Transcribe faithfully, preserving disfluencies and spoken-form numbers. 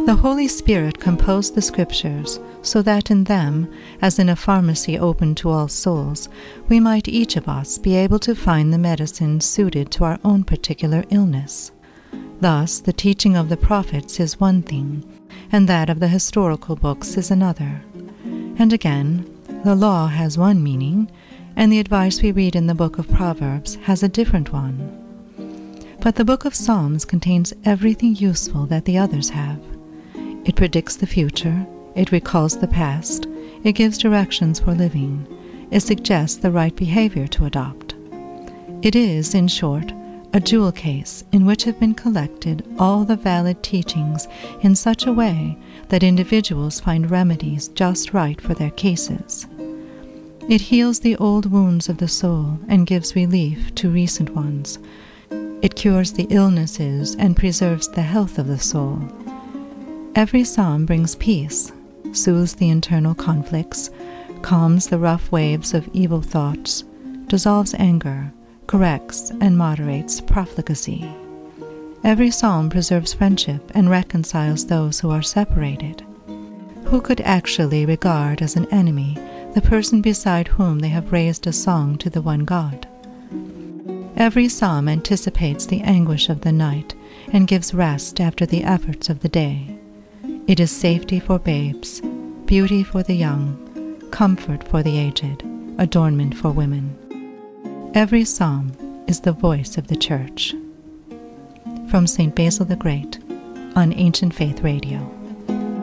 The Holy Spirit composed the Scriptures so that in them, as in a pharmacy open to all souls, we might each of us be able to find the medicine suited to our own particular illness. Thus, the teaching of the prophets is one thing, and that of the historical books is another. And again, the law has one meaning, and the advice we read in the book of Proverbs has a different one. But the book of Psalms contains everything useful that the others have. It predicts the future, it recalls the past, it gives directions for living, it suggests the right behavior to adopt. It is, in short, a jewel case in which have been collected all the valid teachings in such a way that individuals find remedies just right for their cases. It heals the old wounds of the soul and gives relief to recent ones. It cures the illnesses and preserves the health of the soul. Every psalm brings peace, soothes the internal conflicts, calms the rough waves of evil thoughts, dissolves anger, corrects and moderates profligacy. Every psalm preserves friendship and reconciles those who are separated. Who could actually regard as an enemy the person beside whom they have raised a song to the one God? Every psalm anticipates the anguish of the night and gives rest after the efforts of the day. It is safety for babes, beauty for the young, comfort for the aged, adornment for women. Every psalm is the voice of the Church. From Saint Basil the Great on Ancient Faith Radio.